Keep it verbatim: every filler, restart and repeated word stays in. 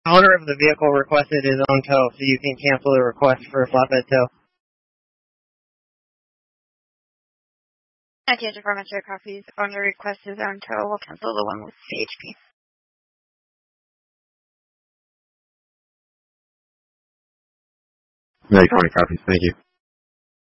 owner of the vehicle requested his own tow, so you can cancel the request for a flatbed tow. nineteen for Mister Coffee's owner requests his own tow. We'll cancel the one with C H P. Very twenty copies, thank you.